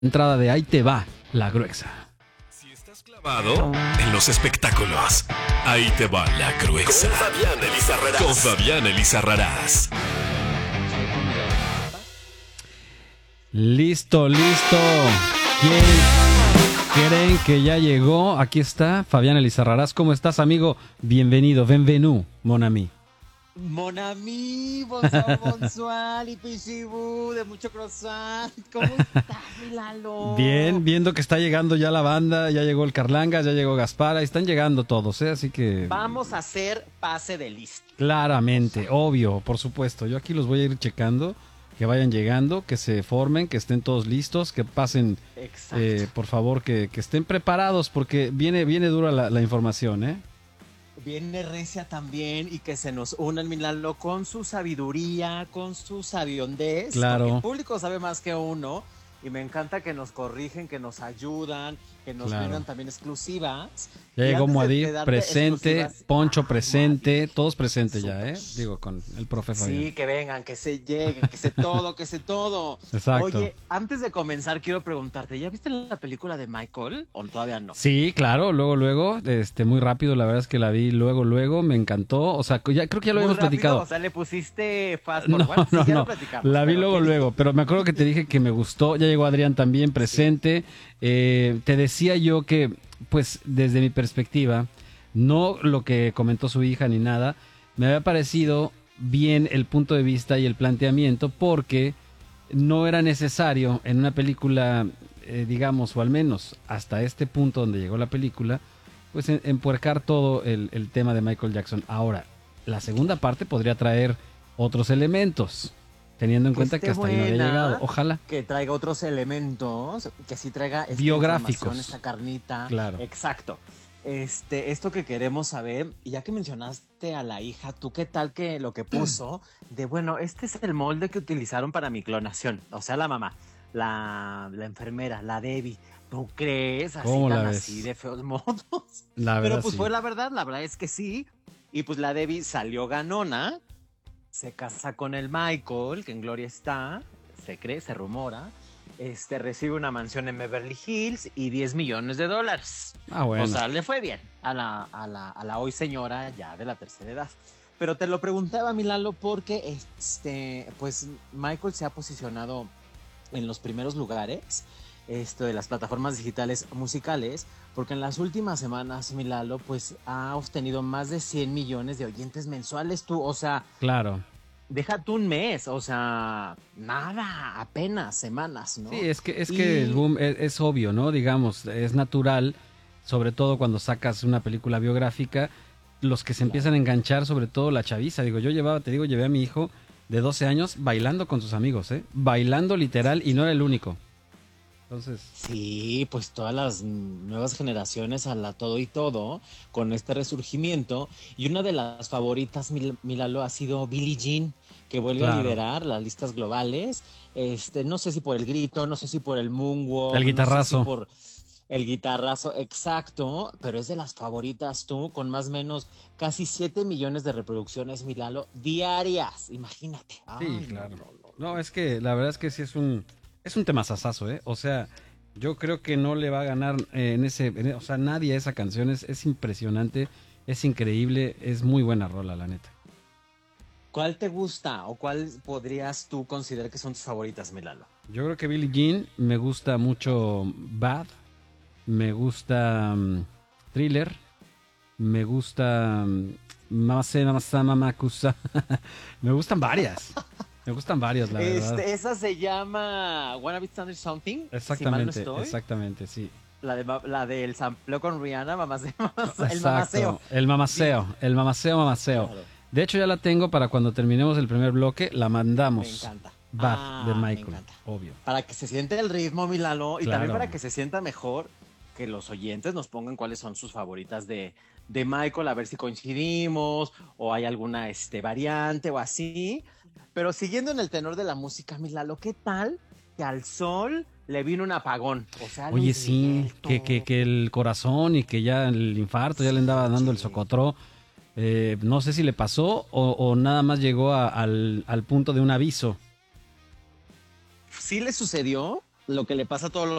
Entrada de Ahí te va la gruesa. Si estás clavado en los espectáculos, ahí te va la gruesa. Con Fabián Elizarrarás. Listo. ¿Quién creen que ya llegó? Aquí está Fabián Elizarrarás. ¿Cómo estás, amigo? Bienvenido, bienvenue, mon ami. Mon ami, bonsoir, y pichibú, de mucho croissant. ¿Cómo estás, mi Lalo? Bien, viendo que está llegando ya la banda, ya llegó el Carlangas, ya llegó Gaspara, están llegando todos, ¿eh? Así que... Vamos a hacer pase de lista. Claramente, obvio, por supuesto. Yo aquí los voy a ir checando, que vayan llegando, que se formen, que estén todos listos, que pasen, por favor, que estén preparados, porque viene dura la información, ¿eh? Viene recia también y que se nos unan, mi Lalo, con su sabiduría, con su sabiondez. Claro. Porque el público sabe más que uno y me encanta que nos corrigen, que nos ayudan, que nos brindan también exclusivas. Ya llegó Moadí, presente, Poncho presente, Moadí. Todos presentes Súper. ya, ¿eh? Digo, con el profe Fabián. Sí, que vengan, que se lleguen, que se todo, que se todo. Exacto. Oye, antes de comenzar quiero preguntarte, ¿ya viste la película de Michael o todavía no? Sí, claro, luego, muy rápido, la verdad es que la vi luego, me encantó, o sea, ya creo que ya lo Muy habíamos rápido, platicado. O sea, le pusiste fast forward. No, Sí, ya no, lo platicamos, la vi pero luego, pero me acuerdo que te dije que me gustó, ya llegó Adrián también presente. Te decía yo que, pues, desde mi perspectiva, no lo que comentó su hija ni nada, me había parecido bien el punto de vista y el planteamiento, porque no era necesario en una película, digamos, o al menos hasta este punto donde llegó la película, pues empuercar todo el tema de Michael Jackson. Ahora, la segunda parte podría traer otros elementos, teniendo en cuenta que hasta ahí no había llegado. Ojalá. que traiga otros elementos, que sí traiga esta Biográficos. información, esta carnita. Claro. Exacto. Esto que queremos saber, y ya que mencionaste a la hija, ¿tú qué tal que lo que puso? De bueno, este es el molde que utilizaron para mi clonación. O sea, la mamá, la enfermera, la Debbie. ¿Tú crees? Así ¿Cómo la tan ves? así de feos modos. La verdad, Pero pues sí. fue la verdad es que sí. Y pues la Debbie salió ganona, se casa con el Michael, que en gloria está, se cree, se rumora. Recibe una mansión en Beverly Hills y $10 millones. Ah, bueno. O sea, le fue bien a la hoy señora ya de la tercera edad. Pero te lo preguntaba, Milalo, porque pues Michael se ha posicionado en los primeros lugares de las plataformas digitales musicales, porque en las últimas semanas, Milalo, pues ha obtenido más de 100 millones de oyentes mensuales, tú, o sea, Claro. déjate un mes, o sea, nada, apenas semanas, ¿no? Sí, es que el boom es obvio, ¿no? Digamos, es natural, sobre todo cuando sacas una película biográfica, los que se empiezan a enganchar, sobre todo la chaviza. Digo, llevé a mi hijo de 12 años bailando con sus amigos, ¿eh? Bailando literal, y no era el único. Entonces, Sí, pues todas las nuevas generaciones a la todo y todo con este resurgimiento. Y una de las favoritas, Milalo, ha sido Billie Jean, que vuelve Claro. a liderar las listas globales. No sé si por el grito, no sé si por el moonwalk, El guitarrazo. no sé si por el guitarrazo, exacto, pero es de las favoritas tú, con más o menos casi 7 millones de reproducciones, Milalo, diarias. Imagínate. sí, Ay, claro. no. No, es que la verdad es que sí es un temazazazo, ¿eh? O sea, yo creo que no le va a ganar o sea, nadie a esa canción. Es impresionante, es increíble, es muy buena rola, la neta. ¿Cuál te gusta o cuál podrías tú considerar que son tus favoritas, Milalo? Yo creo que Billie Jean, me gusta mucho Bad, me gusta Thriller, me gusta Mamakusa. Me gustan varias, la verdad. Esa se llama Wanna Be Standing Something. Si mal no Exactamente, estoy. exactamente, sí. La del sampleo con Rihanna, el Exacto, mamaceo. el mamaceo. Claro. De hecho, ya la tengo para cuando terminemos el primer bloque, la mandamos. Me encanta. Bad de Me Michael, encanta. obvio. Para que se siente el ritmo, Milalo, y Claro. también para que se sienta mejor, que los oyentes nos pongan cuáles son sus favoritas de Michael, a ver si coincidimos, o hay alguna variante o así. Pero siguiendo en el tenor de la música, Milalo, ¿qué tal que al sol le vino un apagón? O sea, Oye, Luis sí, Miguel, que el corazón y que ya el infarto ya le andaba dando el socotró. No sé si le pasó o nada más llegó al punto de un aviso. sí le sucedió, lo que le pasa a todos los